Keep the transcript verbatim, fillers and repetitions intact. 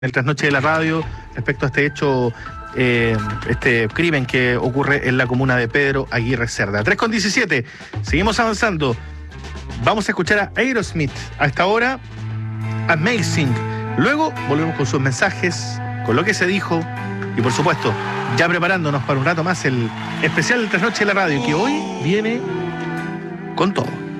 el trasnoche de la radio respecto a este hecho, eh, este crimen que ocurre en la comuna de Pedro Aguirre Cerda. tres con diecisiete, seguimos avanzando. Vamos a escuchar a Aerosmith a esta hora, Amazing. Luego volvemos con sus mensajes, con lo que se dijo y por supuesto, ya preparándonos para un rato más el especial del trasnoche de la radio, que hoy viene con todo.